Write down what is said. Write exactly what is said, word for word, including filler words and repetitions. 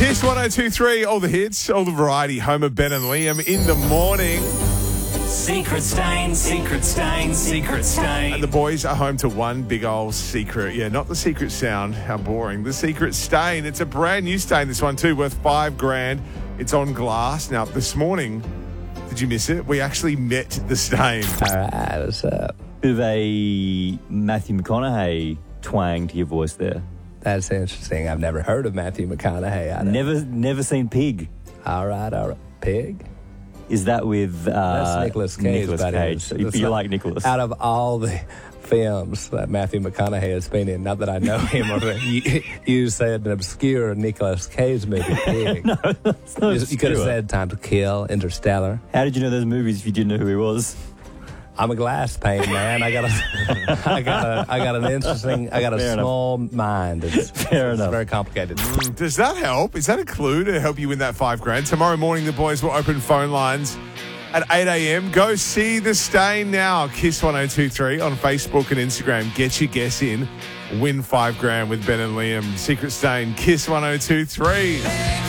Kiss one oh two three, all the hits, all the variety. Homer, Ben and Liam in the morning. Secret stain, secret stain, secret stain. And the boys are home to one big old secret. Yeah, not the secret sound. How boring. The secret stain. It's a brand new stain, this one too, worth five grand. It's on glass. Now, this morning, did you miss it? We actually met the stain. All right, what's up? Bit of a Matthew McConaughey twang to your voice there. That's interesting. I've never heard of Matthew McConaughey. I don't- Never, never seen Pig. All right, all right. Pig? Is that with uh, That's Nicolas Cage. Nicolas buddy. Cage. It's- You, it's you not- like Nicolas? Out of all the films that Matthew McConaughey has been in, not that I know him, or that you, you said an obscure Nicolas Cage movie, Pig. no, that's not you, you could have obscure. said Time to Kill, Interstellar. How did you know those movies if you didn't know who he was? I'm a glass pane man. I got a, I got a, I got an interesting, I got a Fair small mind. It's, Fair it's enough. very complicated. Does that help? Is that a clue to help you win that five grand? Tomorrow morning, the boys will open phone lines at eight a.m. Go see the stain now. Kiss one oh two three on Facebook and Instagram. Get your guess in. Win five grand with Ben and Liam. Secret stain. Kiss one oh two three.